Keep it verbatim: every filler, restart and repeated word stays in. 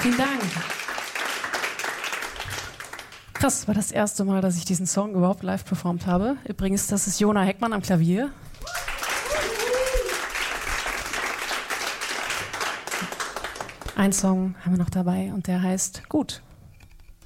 Vielen Dank. Krass, war das erste Mal, dass ich diesen Song überhaupt live performt habe. Übrigens, das ist Jona Heckmann am Klavier. Ein Song haben wir noch dabei und der heißt Gut.